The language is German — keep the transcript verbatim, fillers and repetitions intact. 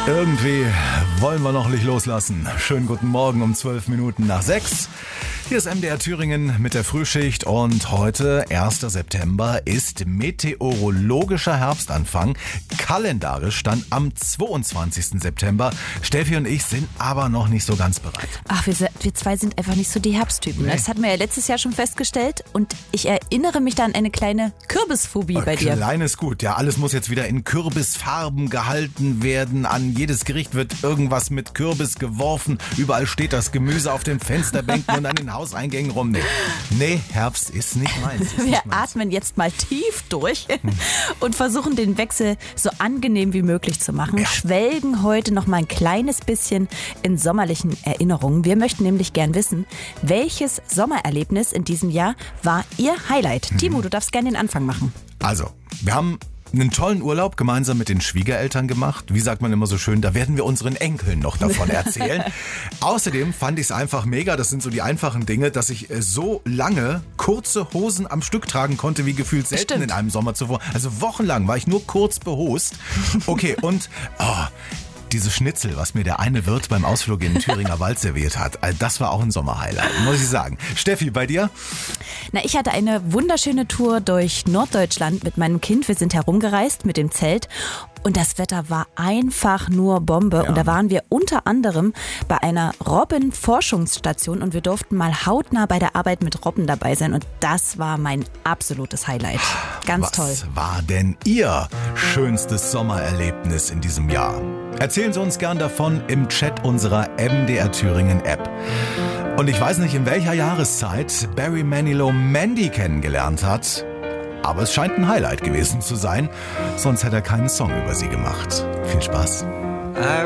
Irgendwie wollen wir noch nicht loslassen. Schönen guten Morgen um zwölf Minuten nach sechs. Hier ist M D R Thüringen mit der Frühschicht und heute, erster September, ist meteorologischer Herbstanfang. Kalendarisch dann am zweiundzwanzigsten September. Steffi und ich sind aber noch nicht so ganz bereit. Ach, wir, wir zwei sind einfach nicht so die Herbsttypen. Nee. Das hatten wir ja letztes Jahr schon festgestellt und ich erinnere mich da an eine kleine Kürbisphobie bei dir. Kleines gut, ja, alles muss jetzt wieder in Kürbisfarben gehalten werden. An jedes Gericht wird irgendwas mit Kürbis geworfen. Überall steht das Gemüse auf den Fensterbänken und an den Hauseingängen rum. Nee, nee, Herbst ist nicht meins. Ist Wir nicht meins. atmen jetzt mal tief durch und versuchen den Wechsel so angenehm wie möglich zu machen. Ja. Schwelgen heute noch mal ein kleines bisschen in sommerlichen Erinnerungen. Wir möchten nämlich gern wissen, welches Sommererlebnis in diesem Jahr war Ihr Highlight? Mhm. Timo, du darfst gerne den Anfang machen. Also, wir haben einen tollen Urlaub gemeinsam mit den Schwiegereltern gemacht. Wie sagt man immer so schön, da werden wir unseren Enkeln noch davon erzählen. Außerdem fand ich es einfach mega, das sind so die einfachen Dinge, dass ich äh, so lange kurze Hosen am Stück tragen konnte, wie gefühlt selten Stimmt. in einem Sommer zuvor. Also wochenlang war ich nur kurz behost. Okay, und oh, diese Schnitzel, was mir der eine Wirt beim Ausflug in den Thüringer Wald serviert hat, also das war auch ein Sommerhighlight, muss ich sagen. Steffi, bei dir? Na, ich hatte eine wunderschöne Tour durch Norddeutschland mit meinem Kind. Wir sind herumgereist mit dem Zelt und das Wetter war einfach nur Bombe. Ja. Und da waren wir unter anderem bei einer Robbenforschungsstation und wir durften mal hautnah bei der Arbeit mit Robben dabei sein. Und das war mein absolutes Highlight. Ganz Was toll. war denn Ihr schönstes Sommererlebnis in diesem Jahr? Erzählen Sie uns gern davon im Chat unserer M D R Thüringen App. Und ich weiß nicht, in welcher Jahreszeit Barry Manilow Mandy kennengelernt hat, aber es scheint ein Highlight gewesen zu sein, sonst hätte er keinen Song über sie gemacht. Viel Spaß.